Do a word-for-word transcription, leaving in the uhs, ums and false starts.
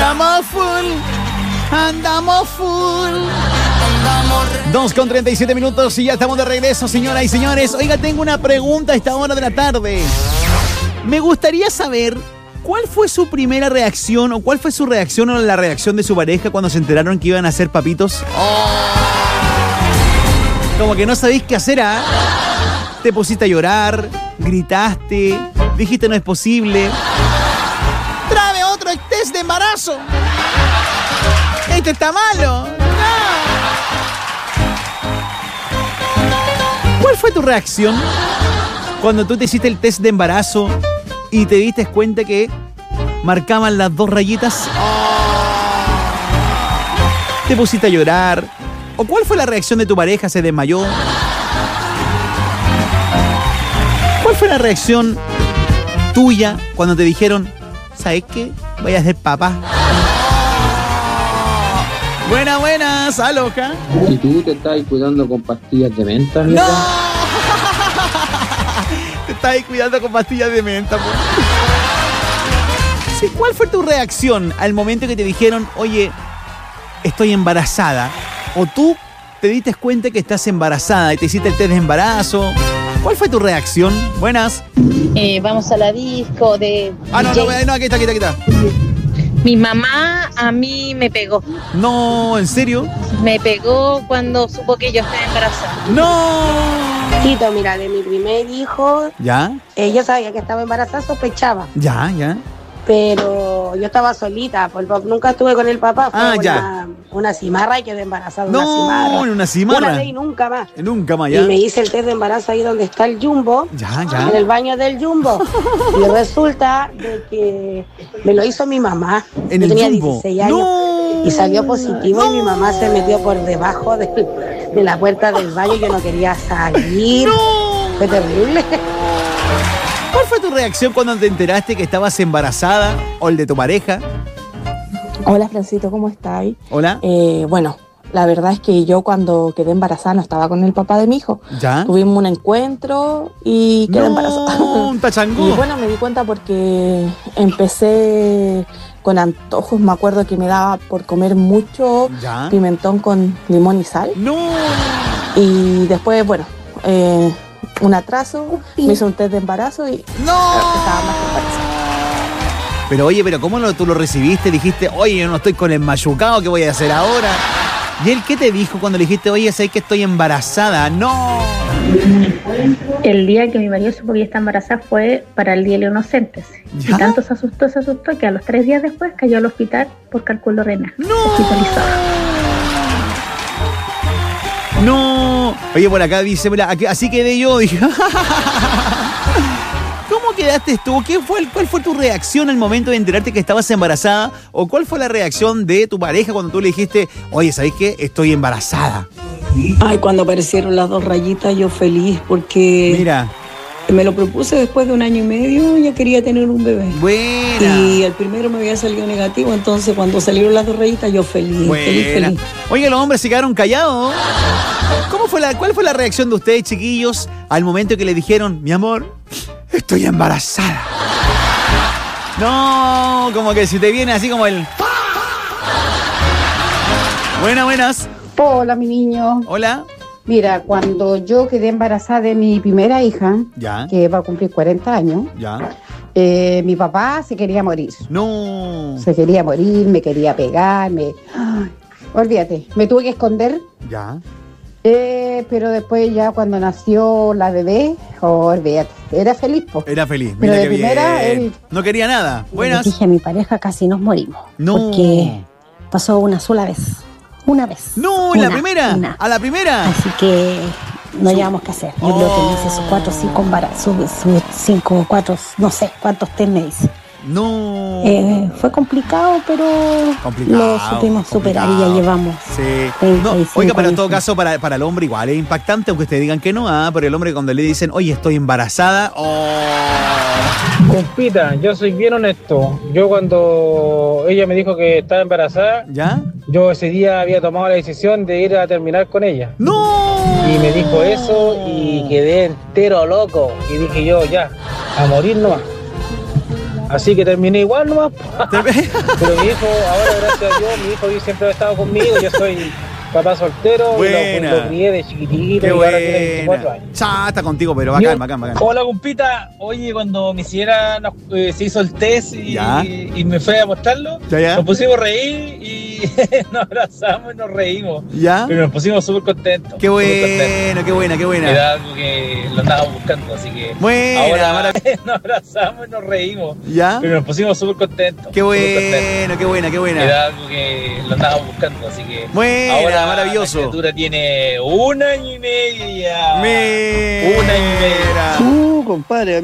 Andamos full, andamos full. dos con treinta y siete minutos y ya estamos de regreso, señoras y señores. Oiga, tengo una pregunta a esta hora de la tarde. Me gustaría saber cuál fue su primera reacción o cuál fue su reacción o la reacción de su pareja cuando se enteraron que iban a ser papitos. Oh. Como que no sabéis qué hacer, ¿ah? Te pusiste a llorar, gritaste, dijiste no es posible. ¡Tráeme otro test de embarazo! ¡Este está malo! ¡No! ¿Cuál fue tu reacción cuando tú te hiciste el test de embarazo y te diste cuenta que marcaban las dos rayitas? ¿Te pusiste a llorar? ¿O cuál fue la reacción de tu pareja? ¿Se desmayó? ¿Cuál fue la reacción tuya cuando te dijeron, ¿sabes qué? Voy a ser papá. Buenas, buenas, aloja. ¿Y tú te estás cuidando con pastillas de menta? ¡No! Te estás cuidando con pastillas de menta, pues. Sí, ¿cuál fue tu reacción al momento que te dijeron, oye, estoy embarazada? O tú te diste cuenta que estás embarazada y te hiciste el test de embarazo. ¿Cuál fue tu reacción? Buenas. Eh, vamos a la disco de... Ah, no, no, no, aquí está, aquí está, aquí está. Mi mamá a mí me pegó. No, ¿en serio? Me pegó cuando supo que yo estaba embarazada. ¡No! Tito, mira, de mi primer hijo, ¿Ya? eh, yo sabía que estaba embarazada, sospechaba. Ya, ya. Pero yo estaba solita, por, por- nunca estuve con el papá, fue Ah, una, ya. una cimarra y quedé embarazada. No, una cimarra. en una cimarra. Una vez y nunca más. Nunca más, Y ya. me hice el test de embarazo ahí donde está el Jumbo, Ya, ya. en el baño del Jumbo. Y resulta de que me lo hizo mi mamá. En yo el tenía Jumbo. dieciséis años. No. Y salió positivo y mi mamá se metió por debajo de, de la puerta del baño. Yo no quería salir. No. Fue terrible. ¿Cuál fue tu reacción cuando te enteraste que estabas embarazada o el de tu pareja? Hola, Francito, ¿cómo estáis? Hola. Eh, bueno, la verdad es que yo cuando quedé embarazada no estaba con el papá de mi hijo. ¿Ya? Tuvimos un encuentro y quedé No, embarazada. un tachangó. Y bueno, me di cuenta porque empecé con antojos. Me acuerdo que me daba por comer mucho ¿Ya? pimentón con limón y sal. No. Y después, bueno, eh, un atraso, me hizo un test de embarazo y No. estaba más que embarazada. Pero oye, pero ¿cómo lo, tú lo recibiste? Dijiste, oye, yo no estoy con el machucado, ¿qué voy a hacer ahora? ¿Y él qué te dijo cuando le dijiste, oye, sé que estoy embarazada? ¡No! El día que mi marido supo que ella está embarazada fue para el Día de los Inocentes. ¿Ya? Y tanto se asustó, se asustó, que a los tres días después cayó al hospital por cálculo renal. ¡No! Hospitalizado. ¡No! Oye, por acá dice, mira, aquí- así quedé yo. Dije, ¿cómo quedaste tú? ¿Qué fue, el- ¿Cuál fue tu reacción al momento de enterarte que estabas embarazada? ¿O cuál fue la reacción de tu pareja cuando tú le dijiste, oye, ¿sabes qué? Estoy embarazada. Ay, cuando aparecieron las dos rayitas, yo feliz porque Mira, me lo propuse después de un año y medio, ya quería tener un bebé. buena. Y el primero me había salido negativo, entonces cuando salieron las dos rayitas, yo feliz, feliz, Buena. feliz. Oye, los hombres se quedaron callados. ¿Cómo fue la, ¿Cuál fue la reacción de ustedes, chiquillos, al momento que le dijeron, mi amor, estoy embarazada? No, como que si te viene así como el... Buenas, buenas. Hola, mi niño. Hola. Mira, cuando yo quedé embarazada de mi primera hija, Ya, que va a cumplir cuarenta años, ya. eh, mi papá se quería morir. No. Se quería morir, me quería pegar, me... Ay, olvídate, me tuve que esconder, Ya. eh, pero después ya cuando nació la bebé, oh, olvídate, era feliz, po. Era feliz. Pero Mira de qué primera, bien. él- No quería nada. Le Buenas. dije a mi pareja, casi nos morimos. No. Porque pasó una sola vez. Una vez. No, en la Una, primera. una. A la primera. Así que no llevamos que hacer. Yo creo que me hice sus cuatro o cinco embarazos, sus cinco, cuatro, no sé cuántos test me hice. No. Eh, fue complicado, pero Complicado, lo supimos superar y ya complicado. llevamos. Sí. treinta y No, cinco oiga, pero en todo años. caso, para, para el hombre igual es impactante, aunque ustedes digan que no, ah, pero el hombre cuando le dicen, oye, estoy embarazada, oh. Compita, yo soy bien honesto. Yo cuando ella me dijo que estaba embarazada, ¿Ya? yo ese día había tomado la decisión de ir a terminar con ella. ¡No! Y me dijo eso y quedé entero loco. Y dije yo, ya, a morir nomás. Así que terminé igual nomás. Pero mi hijo, ahora gracias a Dios, mi hijo siempre ha estado conmigo. Yo soy papá soltero. Buena. Y lo, lo crié de chiquitito. Qué y buena. ahora tiene veinticuatro años. Ya está contigo, pero bacán, bacán, bacán. Hola, compita. Oye, cuando me hiciera, eh, se hizo el test y, y, y me fue a mostrarlo, ¿Ya, ya? nos pusimos a reír y nos abrazamos y nos reímos. ¿Ya? Pero nos pusimos súper contentos. Qué bueno, qué buena, qué buena. Era algo que lo andábamos buscando, así que buena, ahora nos abrazamos y nos reímos. ¿Ya? Pero nos pusimos súper contentos. Qué bueno, qué buena, qué buena. Era algo que lo andábamos buscando, así que buena, ahora maravilloso. La criatura tiene un año y medio ya. Mira. Un año y medio. Uh, compadre.